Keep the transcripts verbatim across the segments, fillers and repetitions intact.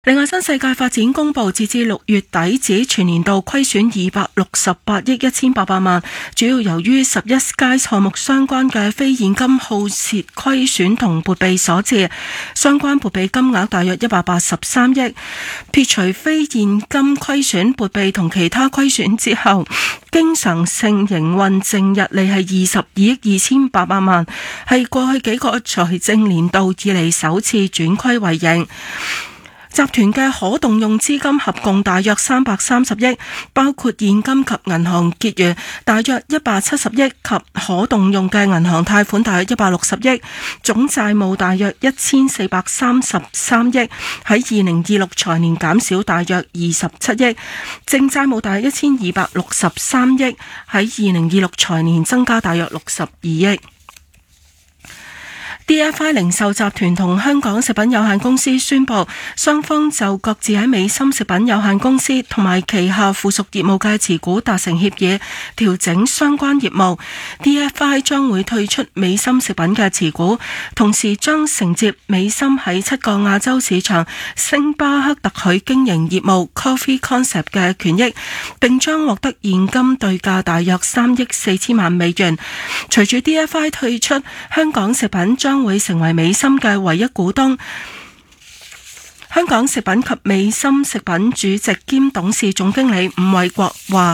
另外，新世界發展公布截至六月底止全年度虧損二百六十八億一千八百萬，主要由於十一街項目相關嘅非現金耗蝕虧損同撥備所致，相關撥備金額大約一百八十三億。撇除非現金虧損、撥備同其他虧損之後，經常性營運淨溢利係二十二億二千八百萬，係過去幾個財政年度以嚟首次轉虧為盈。集團嘅可動用資金合共大約三百三十億，包括現金及銀行結餘大約一百七十億及可動用嘅銀行貸款大約一百六十億，總債務大約一千四百三十三億，喺二零二六財年減少大約二十七億，淨債務大約一千二百六十三億，喺二零二六財年增加大約六十二億。D F I 零售集團同香港食品有限公司宣布，雙方就各自喺美心食品有限公司同埋旗下附屬業務嘅持股達成協議，調整相關業務。D F I 將會退出美心食品嘅持股，同時將承接美心喺七個亞洲市場星巴克特許經營業務 Coffee Concept 嘅權益，並將獲得現金對價大約三億四千萬美元。隨住 D F I 退出，香港食品將會成為美心嘅唯一股東。香港食品及美心食品主席兼董事總經理伍偉國話，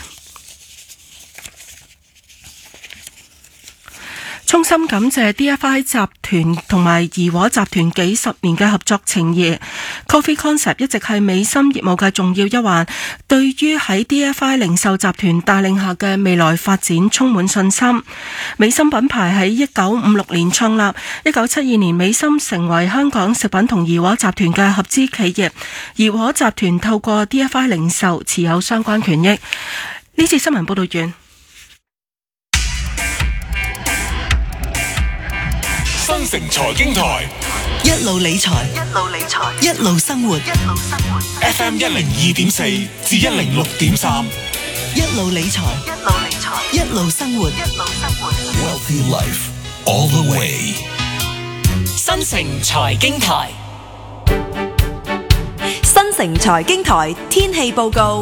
衷心感謝 D F I 集團同埋怡和集團幾十年嘅合作情誼。Coffee Concept 一直係美心業務嘅重要一環，對於喺 D F I 零售集團帶領下嘅未來發展充滿信心。美心品牌喺一九五六年創立，一九七二年美心成為香港食品同怡和集團嘅合資企業，怡和集團透過 D F I 零售持有相關權益。呢次新聞報道完。 新城財經台一路理財，一路理財，一路生活，一路生活。 F M 一零二點四至一零六點三， 一路理財，一路理財，一路生活，一路生活。 Wealthy life all the way。 新城財經台， 新城財經台天氣報告。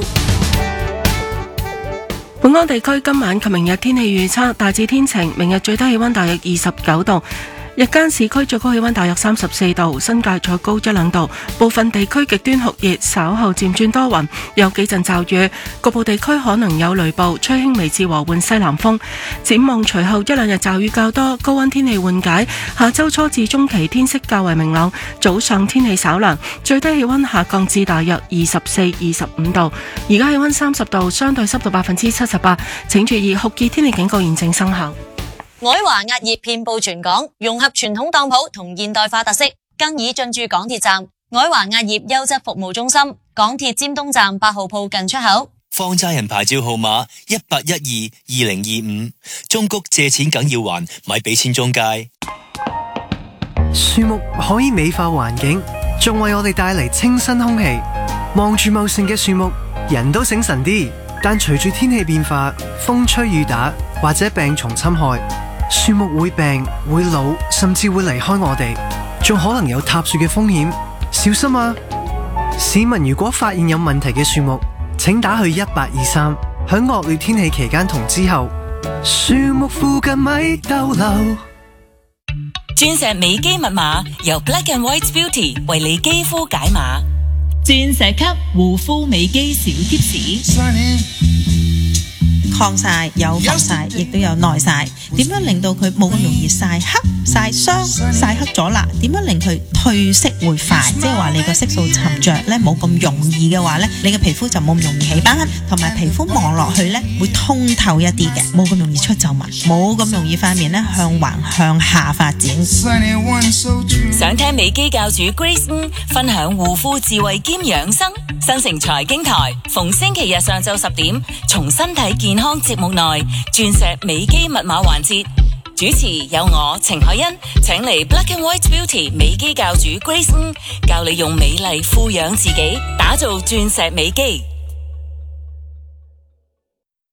本港地區今晚及明日天氣預測大致天晴，明日最低氣溫大約二十九度。日間市區最高氣溫大約三十四度，新界再高一兩度，部分地區極端酷熱，稍後漸轉多雲，有幾陣驟雨，局部地區可能有雷暴，吹輕微至和緩西南風。展望隨後一兩日驟雨較多，高溫天氣緩解，下周初至中期天色較為明朗，早上天氣稍涼，最低氣溫下降至大約二十四、二十五度。而家氣溫三十度，相對濕度百分之七十八，請注意酷熱天氣警告現正生效。 愛華壓業遍佈全港，融合傳統當鋪同現代化特色，更已進駐港鐵站。愛華壓業優質服務中心，港鐵尖東站八號鋪近出口。 放債人牌照號碼一八一二二零二五，中谷借錢梗要還，咪俾錢中介。 樹木可以美化環境，仲為我哋帶嚟清新空氣。望住茂盛嘅樹木，人都醒神啲。但隨住天氣變化，風吹雨打或者病蟲侵害，樹木會病、會老，甚至會離開我哋，仲可能有塌樹嘅風險，小心啊！市民如果發現有問題嘅樹木，請打去一八二三，喺惡劣天氣期間同之後，樹木附近咪逗留。 鑽石美肌密碼由 Black and White Beauty 為你肌膚解碼，鑽石級護膚美肌小貼士。 抗曬有防曬，亦都有耐曬。點樣令到佢冇咁容易曬黑、曬傷、曬黑咗啦？點樣令佢褪色會快？即係話你個色素沉着咧冇咁容易嘅話咧，你嘅皮膚就冇咁容易起斑，同埋皮膚望落去咧會通透一啲嘅，冇咁容易出皺紋，冇咁容易塊面咧向橫向下發展。 想聽美肌教主 Grace 分享護膚智慧兼養生，新城財經台逢星期日上晝十點，從身體健康節目內鑽石美肌密碼環節，主持有我程海欣，請嚟 Black and White Beauty 美肌教主 Grace 教你用美麗富養自己，打造鑽石美肌。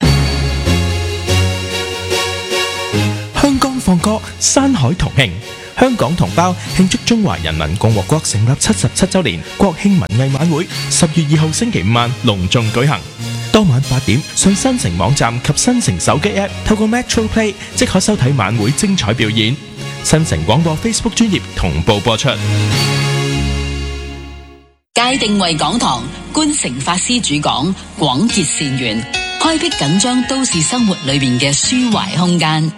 香港放歌，山海同慶。 香港同胞慶祝中華人民共和國成立七十七週年國慶文藝晚會，十月二號星期五晚隆重舉行。當晚八點，上新城網站及新城手機 App 透過 Metro Play 即可收睇晚會精彩表演。新城廣播 Facebook 專頁同步播出。 界定為講堂，觀誠法師主講，廣結善緣，開闢緊張都市生活裏面嘅抒懷空間。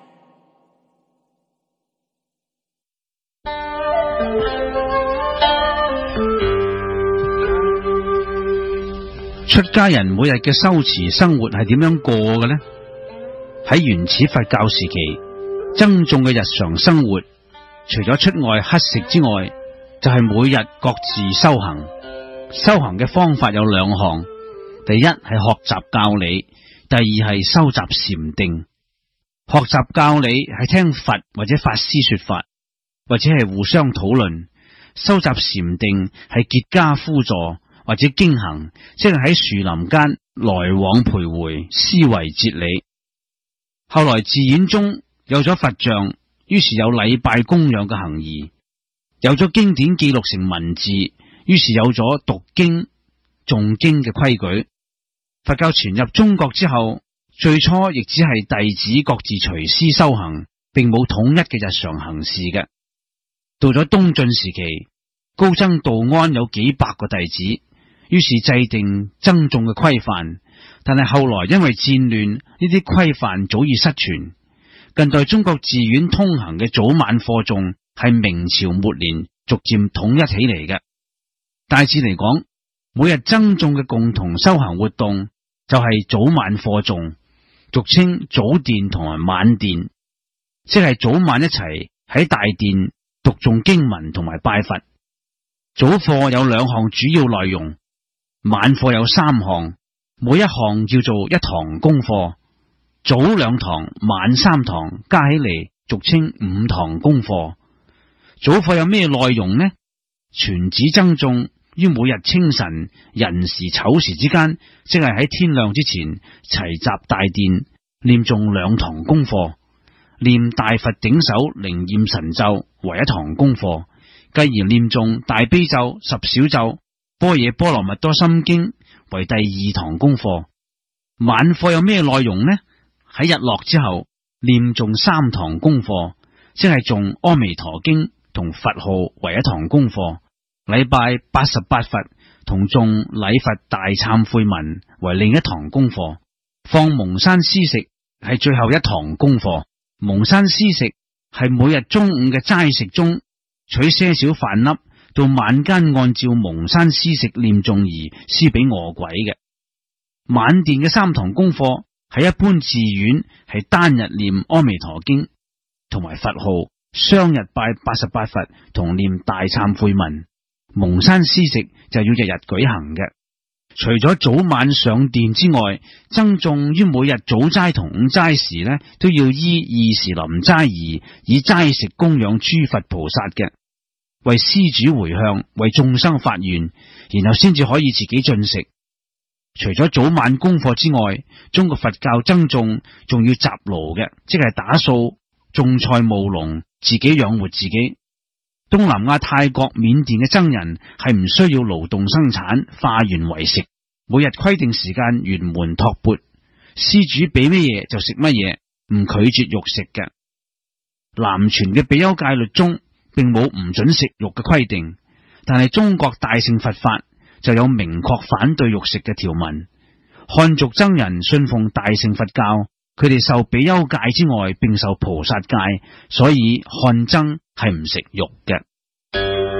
出家人每日嘅修持生活係點樣過嘅呢？喺原始佛教時期，僧眾嘅日常生活，除咗出外乞食之外，就係每日各自修行。修行嘅方法有兩項，第一係學習教理，第二係收集禪定。學習教理係聽佛或者法師說法，或者係互相討論；收集禪定係結跏趺坐或者經行，即係喺樹林間來往徘徊，思維哲理。後來寺院中有咗佛像，於是有禮拜供養嘅行儀，有咗經典記錄成文字，於是有咗讀經誦經嘅規矩。佛教傳入中國之後，最初亦只係弟子各自隨師修行，並冇統一嘅日常行事嘅。到咗東晉時期，高僧道安有幾百個弟子，於是制定僧眾嘅規範，但係後來因為戰亂，呢啲規範早已失傳。近代中國寺院通行嘅早晚課誦係明朝末年逐漸統一起嚟嘅。大致嚟講，每日僧眾嘅共同修行活動就係早晚課誦，俗稱早殿同埋晚殿，即係早晚一齊喺大殿讀誦經文同埋拜佛。早課有兩項主要內容，晚課有三項，每一項叫做一堂功課。早兩堂，晚三堂，加起嚟俗稱五堂功課。早課有咩內容呢？全指僧眾於每日清晨寅時丑時之間，即係喺天亮之前齊集大殿，念誦兩堂功課，念大佛頂首靈驗神咒為一堂功課，繼而念誦大悲咒、十小咒、般若波羅蜜多心經為第二堂功課。晚課有咩內容呢？喺日落之後念誦三堂功課，即係誦阿彌陀經同佛號為一堂功課，禮拜八十八佛同誦禮佛大懺悔文為另一堂功課，放蒙山施食係最後一堂功課。蒙山施食係每日中午嘅齋食中取些少飯粒，到晚間按照蒙山施食念誦而施俾餓鬼嘅。晚殿嘅三堂功課喺一般寺院係單日念阿彌陀經同埋佛號，雙日拜八十八佛同念大懺悔文。蒙山施食就要日日舉行嘅。除咗早晚上殿之外，僧眾於每日早齋同午齋時呢，都要依二時臨齋儀以齋食供養諸佛菩薩嘅，為施主回向，為眾生發願，然後先至可以自己進食。除咗早晚功課之外，中國佛教僧眾仲要習勞嘅，即係打掃、種菜、務農，自己養活自己。東南亞泰國、緬甸嘅僧人係唔需要勞動生產，化緣為食，每日規定時間沿門托缽，施主俾乜嘢就食乜嘢，唔拒絕肉食嘅。南傳嘅比丘戒律中並冇唔准食肉嘅規定，但係中國大乘佛法就有明確反對肉食嘅條文。漢族僧人信奉大乘佛教，佢哋受比丘戒之外，並受菩薩戒，所以漢僧係唔食肉嘅。